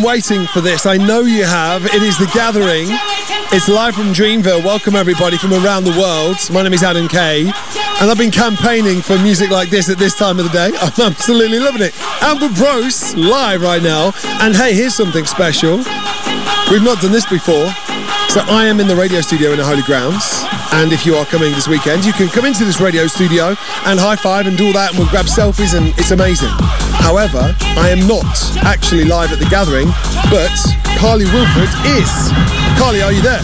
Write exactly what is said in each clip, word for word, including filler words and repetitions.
been waiting for this. I know you have. It is The Gathering. It's live from Dreamville. Welcome everybody from around the world. My name is Adam Kay, and I've been campaigning for music like this at this time of the day. I'm absolutely loving it. Amber Brose live right now. And hey, here's something special. We've not done this before. So I am in the radio studio in the Holy Grounds, and if you are coming this weekend, you can come into this radio studio and high five and do all that, and we'll grab selfies, and it's amazing. However, I am not actually live at The Gathering, but Carly Wilford is. Carly, are you there?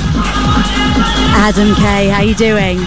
Adam Kay, how you doing?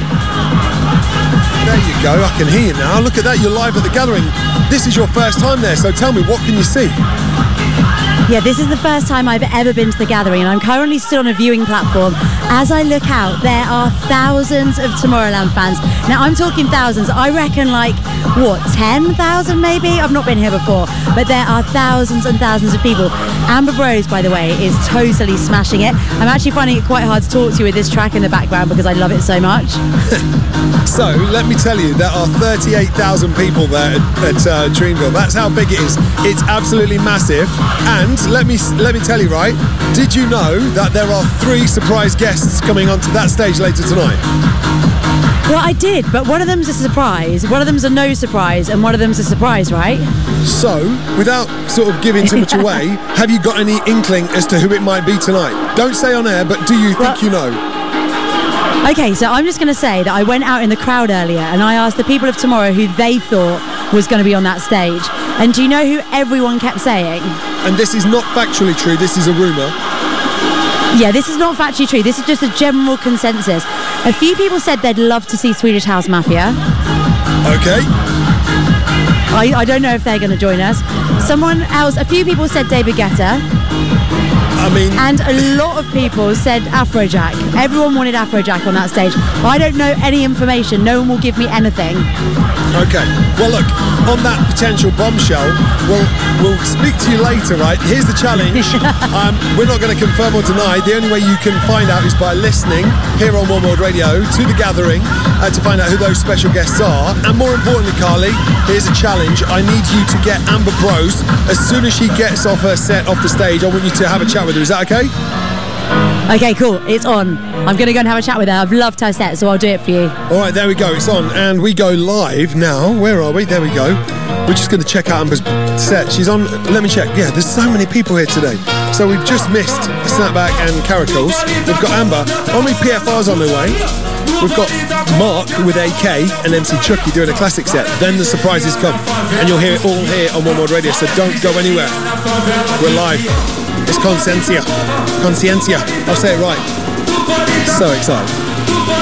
There you go, I can hear you now. Look at that, you're live at The Gathering. This is your first time there, so tell me, what can you see? Yeah, this is the first time I've ever been to The Gathering, and I'm currently still on a viewing platform. As I look out, there are thousands of Tomorrowland fans. Now, I'm talking thousands. I reckon like, what, ten thousand maybe? I've not been here before, but there are thousands and thousands of people. Amber Brose, by the way, is totally smashing it. I'm actually finding it quite hard to talk to you with this track in the background because I love it so much. So, let me tell you, there are thirty-eight thousand people there at, at uh, Dreamville. That's how big it is. It's absolutely massive. And let me let me tell you, right, did you know that there are three surprise guests coming onto that stage later tonight? Well, I did, but one of them's a surprise, one of them's a no surprise, and one of them's a surprise, right? So, without sort of giving too much away, have you got any inkling as to who it might be tonight? Don't say on air, but do you think well, you know? Okay, so I'm just going to say that I went out in the crowd earlier and I asked the people of tomorrow who they thought was going to be on that stage. And do you know who everyone kept saying? And this is not factually true, this is a rumour. Yeah, this is not factually true, this is just a general consensus. A few people said they'd love to see Swedish House Mafia. Okay. I, I don't know if they're going to join us. Someone else, a few people said David Guetta. I mean... And a lot of people said Afrojack. Everyone wanted Afrojack on that stage. I don't know any information. No one will give me anything. Okay. Well, look, on that potential bombshell, we'll, we'll speak to you later, right? Here's the challenge. um, we're not going to confirm or deny. The only way you can find out is by listening here on One World Radio to The Gathering uh, to find out who those special guests are. And more importantly, Carly, here's a challenge. I need you to get Amber Brose. As soon as she gets off her set, off the stage, I want you to have a chat with her. Is that okay? Okay, cool. It's on. I'm going to go and have a chat with her. I've loved her set, so I'll do it for you. All right, there we go. It's on. And we go live now. Where are we? There we go. We're just going to check out Amber's set. She's on... Let me check. Yeah, there's so many people here today. So we've just missed Snapback and Caracals. We've got Amber. Only P F R's on their way. We've got Mark with A K and M C Chucky doing a classic set. Then the surprises come. And you'll hear it all here on One World Radio, so don't go anywhere. We're live. It's Conscientia. Conscientia. I'll say it right. So excited.